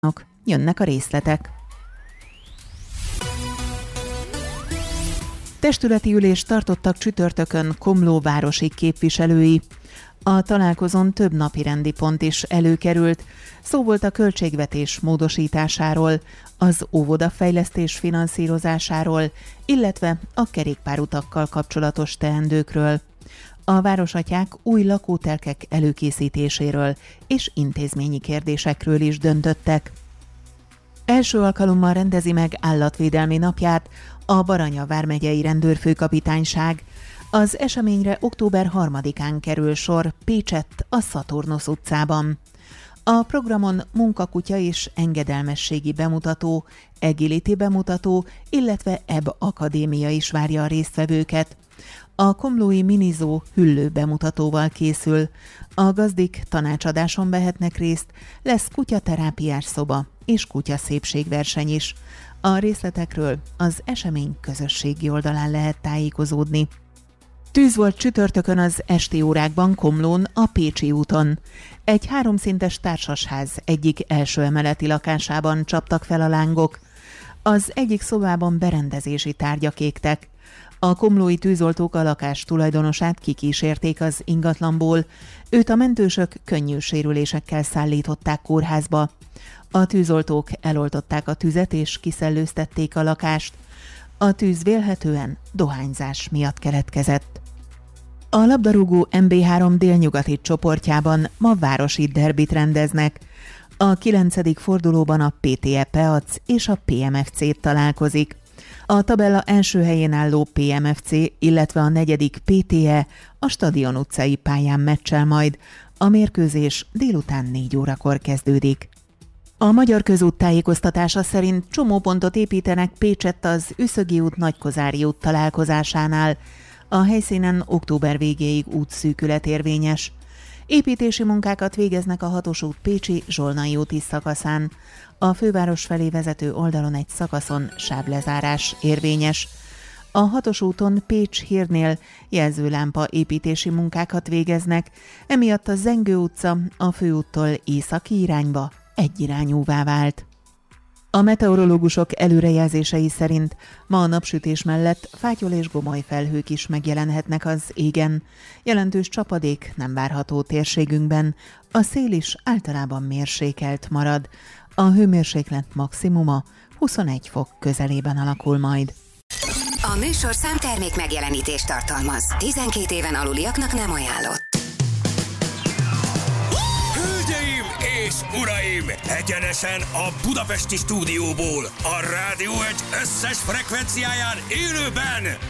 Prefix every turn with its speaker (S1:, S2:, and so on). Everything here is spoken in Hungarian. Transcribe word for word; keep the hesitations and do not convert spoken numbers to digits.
S1: Jönnek a részletek. Testületi ülést tartottak csütörtökön Komló városi képviselői. A találkozón több napirendi pont is előkerült. Szó volt a költségvetés módosításáról, az óvodafejlesztés finanszírozásáról, illetve a kerékpárutakkal kapcsolatos teendőkről. A városatyák új lakótelkek előkészítéséről és intézményi kérdésekről is döntöttek. Első alkalommal rendezi meg állatvédelmi napját a Baranya vármegyei rendőrfőkapitányság. Az eseményre október harmadikán kerül sor Pécsett a Szaturnusz utcában. A programon munkakutya és engedelmességi bemutató, agility bemutató, illetve E B akadémia is várja a résztvevőket. A komlói minizó hüllő bemutatóval készül. A gazdik tanácsadáson vehetnek részt, lesz kutyaterápiás szoba és kutyaszépségverseny is. A részletekről az esemény közösségi oldalán lehet tájékozódni. Tűz volt csütörtökön az esti órákban Komlón, a Pécsi úton. Egy háromszintes társasház egyik első emeleti lakásában csaptak fel a lángok. Az egyik szobában berendezési tárgyak égtek. A komlói tűzoltók a lakás tulajdonosát kikísérték az ingatlanból, őt a mentősök könnyű sérülésekkel szállították kórházba. A tűzoltók eloltották a tüzet és kiszellőztették a lakást. A tűz vélhetően dohányzás miatt keletkezett. A labdarúgó em bé három délnyugati csoportjában ma városi derbit rendeznek. A kilencedik fordulóban a pé té e Peac és a pé em ef cé találkozik. A tabella első helyén álló pé em ef cé, illetve a negyedik pé té e a Stadion utcai pályán meccsel majd. A mérkőzés délután négy órakor kezdődik. A Magyar Közút tájékoztatása szerint csomópontot építenek Pécsett az Üszögi út Nagykozári út találkozásánál. A helyszínen október végéig útszűkület érvényes. Építési munkákat végeznek a hatos út Pécsi Zsolnai úti szakaszán. A főváros felé vezető oldalon egy szakaszon sávlezárás érvényes. A hatos úton Pécs-Hírnél jelzőlámpa építési munkákat végeznek, emiatt a Zengő utca a főúttól északi irányba egyirányúvá vált. A meteorológusok előrejelzései szerint ma a napsütés mellett fátyol és gomoly felhők is megjelenhetnek az égen. Jelentős csapadék nem várható térségünkben, a szél is általában mérsékelt marad. A hőmérséklet maximuma huszonegy fok közelében alakul majd.
S2: A műsorszám termék megjelenítést tartalmaz. tizenkét éven aluliaknak nem ajánlott.
S3: Hölgyeim és uraim! Egyenesen a budapesti stúdióból, a Rádió egy összes frekvenciáján élőben